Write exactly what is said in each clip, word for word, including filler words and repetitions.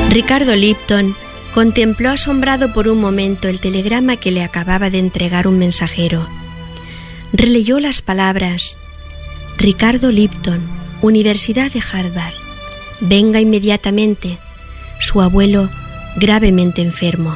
Ricardo Lipton contempló asombrado por un momento el telegrama que le acababa de entregar un mensajero. Releyó las palabras: Ricardo Lipton, Universidad de Harvard. Venga inmediatamente. Su abuelo gravemente enfermo.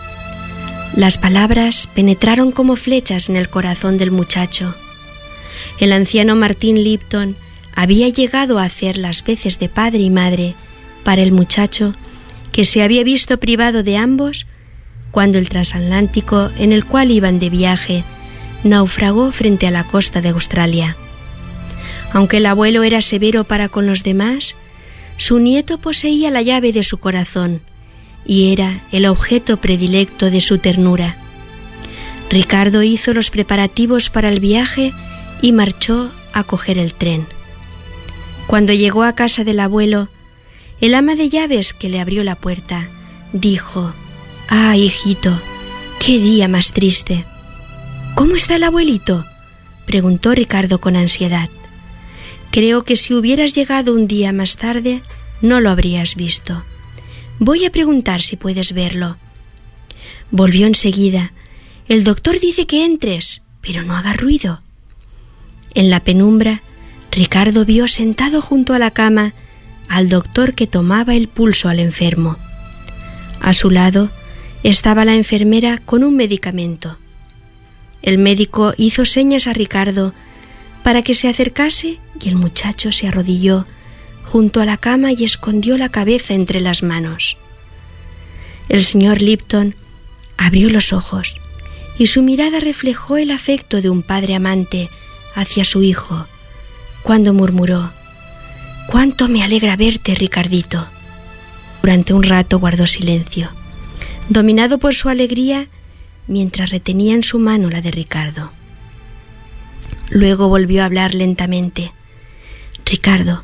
Las palabras penetraron como flechas en el corazón del muchacho. El anciano Martín Lipton había llegado a hacer las veces de padre y madre para el muchacho, que se había visto privado de ambos cuando el transatlántico en el cual iban de viaje naufragó frente a la costa de Australia. Aunque el abuelo era severo para con los demás, su nieto poseía la llave de su corazón y era el objeto predilecto de su ternura. Ricardo hizo los preparativos para el viaje y marchó a coger el tren. Cuando llegó a casa del abuelo, el ama de llaves que le abrió la puerta dijo: «Ah, hijito, qué día más triste». «¿Cómo está el abuelito?», preguntó Ricardo con ansiedad. «Creo que si hubieras llegado un día más tarde, no lo habrías visto. Voy a preguntar si puedes verlo». Volvió enseguida. «El doctor dice que entres, pero no hagas ruido». En la penumbra, Ricardo vio sentado junto a la cama al doctor que tomaba el pulso al enfermo. A su lado estaba la enfermera con un medicamento. El médico hizo señas a Ricardo para que se acercase y el muchacho se arrodilló junto a la cama y escondió la cabeza entre las manos. El señor Lipton abrió los ojos y su mirada reflejó el afecto de un padre amante hacia su hijo, cuando murmuró: «Cuánto me alegra verte, Ricardito». Durante un rato guardó silencio, dominado por su alegría, mientras retenía en su mano la de Ricardo. Luego volvió a hablar lentamente: «Ricardo,